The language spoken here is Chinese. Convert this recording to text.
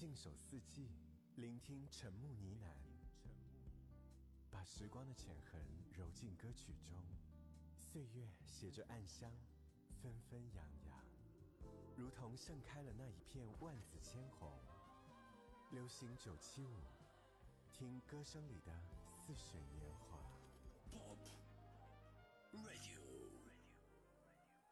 静守四季，聆听沉木呢喃，把时光的浅痕揉进歌曲中，岁月携着暗香，纷纷扬扬，如同盛开了那一片万紫千红。流行975，听歌声里的似水年华。 Pop Radio。